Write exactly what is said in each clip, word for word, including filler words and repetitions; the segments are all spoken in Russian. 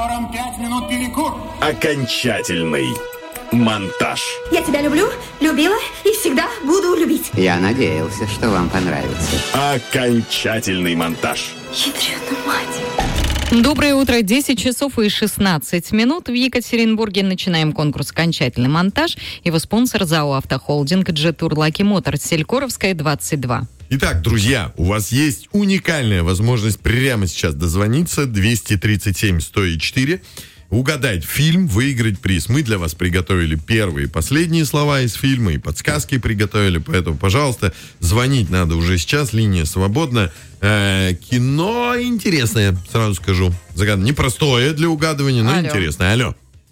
Актерам пять минут перекур. Окончательный монтаж. Я тебя люблю, любила и всегда буду любить. Я надеялся, что вам понравится. Окончательный монтаж. Ядрёна мать. Доброе утро, десять часов и шестнадцать минут. В Екатеринбурге начинаем конкурс «Окончательный монтаж». Его спонсор ЗАО «Автохолдинг», Джетур Лаки Моторс, Селькоровская, двадцать два. Итак, друзья, у вас есть уникальная возможность прямо сейчас дозвониться двести тридцать семь сто четыре, угадать фильм, выиграть приз. Мы для вас приготовили первые и последние слова из фильма, и подсказки приготовили, поэтому, пожалуйста, звонить надо уже сейчас, линия свободна. Э, кино интересное, сразу скажу. Загад... Непростое для угадывания, но Алло. интересное. Алло.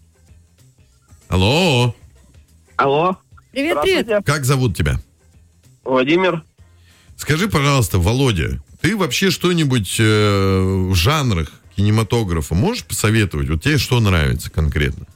Алло. Алло. Привет, привет. Как зовут тебя? Владимир. Скажи, пожалуйста, Володя, ты вообще что-нибудь э, в жанрах кинематографа можешь посоветовать? Вот тебе что нравится конкретно?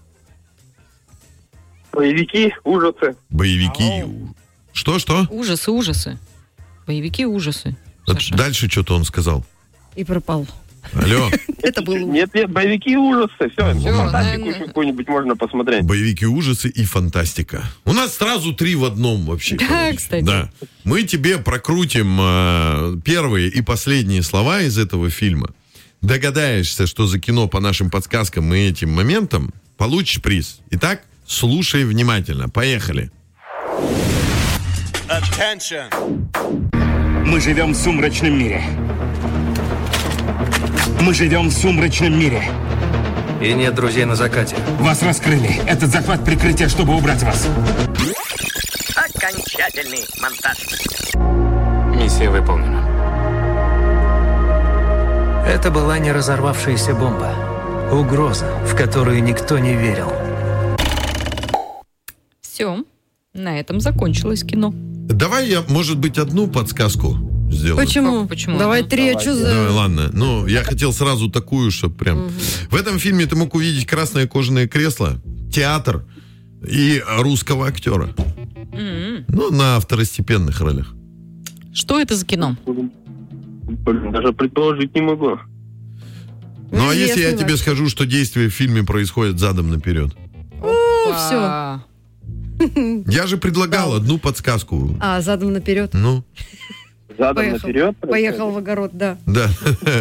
Боевики, ужасы. Боевики. Что-что? Ужасы, ужасы. Боевики, ужасы. Вот Саша. дальше что-то он сказал. И пропал. Алло. Это было... Нет, нет, боевики, ужасы. Все, Всё, фантастику наверное. какую-нибудь можно посмотреть. Боевики, ужасы и фантастика. У нас сразу три в одном вообще. Да, короче. кстати. Да. Мы тебе прокрутим э, первые и последние слова из этого фильма. Догадаешься, что за кино по нашим подсказкам и этим моментам, получишь приз. Итак, слушай внимательно. Поехали. Attention. Мы живем в сумрачном мире. Мы живем в сумрачном мире. И нет друзей на закате. Вас раскрыли. Этот захват прикрытия, чтобы убрать вас. Окончательный монтаж. Миссия выполнена. Это была не разорвавшаяся бомба. Угроза, в которую никто не верил. Все, на этом закончилось кино. Давай я, может быть, одну подсказку сделаю. Почему? Как почему? Давай Ну, три, а что за... Давай, ладно. Ну, я хотел сразу такую, чтобы прям... Угу. В этом фильме ты мог увидеть красное кожаное кресло, театр и русского актера. М-м. Ну, на второстепенных ролях. Что это за кино? Блин, даже предположить не могу. Ну, а если я Известный тебе наш. скажу, что действие в фильме происходит задом наперед? О, все. А, Я же предлагал одну подсказку. А, задом наперед. Ну, Задом Поехал. наперед. Поехал в огород, да. да.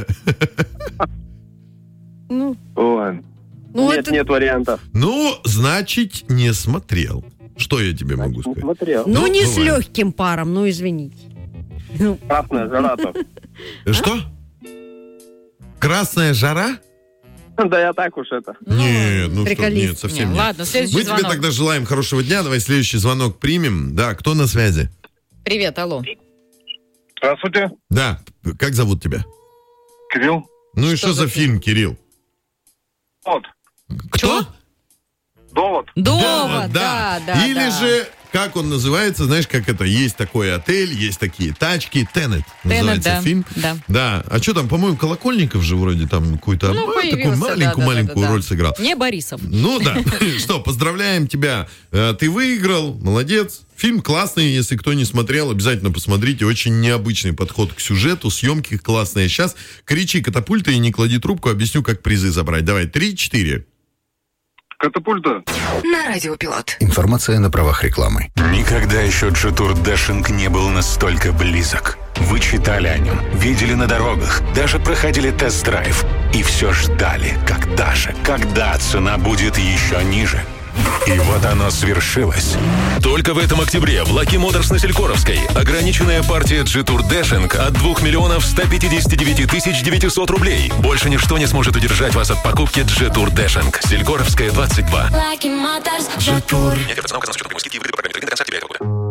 Ну, Ой. ну Нет, это... нет вариантов. Ну, значит, не смотрел. Что я тебе могу Не сказать? смотрел. Ну, Ну, не с бывает. легким паром, ну, извините. Ну, Красная жара-то. Что? Красная жара? Да я так уж это. Нет, ну что, приколист. нет, совсем не, нет. ладно, следующий Мы звонок. тебе тогда желаем хорошего дня. Давай следующий звонок примем. Да, кто на связи? Привет, алло. Здравствуйте. Да, как зовут тебя? Кирилл. Ну и Что что за за фильм, Кирилл? Вот. Кто? Довод. Довод, да, да. Или да. же, как он называется, знаешь, как это, есть такой отель, есть такие тачки, Тенет называется да, фильм. да. Да, а что там, по-моему, Колокольников же вроде там какую-то Ну, а, такую появился, маленькую-маленькую да, да, да, роль да. сыграл. Не Борисов. Ну да, что, поздравляем тебя. Э, Ты выиграл, молодец. Фильм классный, если кто не смотрел, обязательно посмотрите. Очень необычный подход к сюжету, съемки классные. Сейчас кричи «Катапульта» и не клади трубку, объясню, как призы забрать. Давай, три-четыре. Катапульта. На радиопилот. Информация на правах рекламы. Никогда еще Джетур Дэшинг не был настолько близок. Вы читали о нем, видели на дорогах, даже проходили тест-драйв. И все ждали, когда же, когда цена будет еще ниже. И вот оно свершилось. Только в этом октябре в Лаки Моторс на Селькоровской ограниченная партия Джетур Дэшинг от двух миллионов ста пятидесяти девяти тысяч девятисот рублей. Больше ничто не сможет удержать вас от покупки Джетур Дэшинг. Селькоровская, двадцать два. Лаки Моторс, Джетур. Нет, пацанов, указано с учетом прямой скидки и выгоды по программе до конца октября этого года.